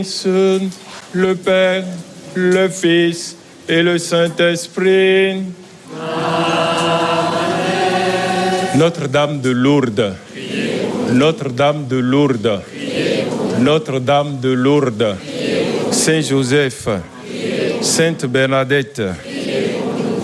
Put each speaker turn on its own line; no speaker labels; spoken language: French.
Le Père, le Fils et le Saint-Esprit. Notre-Dame de Lourdes. Notre-Dame de Lourdes. Notre-Dame de Lourdes. Saint Joseph. Sainte Bernadette.